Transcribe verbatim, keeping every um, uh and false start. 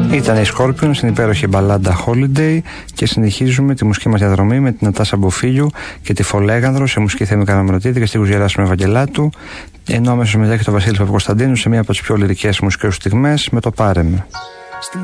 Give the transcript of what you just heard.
Ήταν η Scorpions στην υπέροχη μπαλάντα Holiday και συνεχίζουμε τη μουσική μας διαδρομή με την Νατάσα Μποφίλιου και τη Φολέγανδρο σε μουσική Θέμη Καραμερωτίδη και στίχους Γεράσιμου Ευαγγελάτου, ενώ αμέσως μετά και το Βασίλη Παπακοσταντίνου σε μία από τις πιο λυρικές μουσικές στιγμές με το Πάρε Με.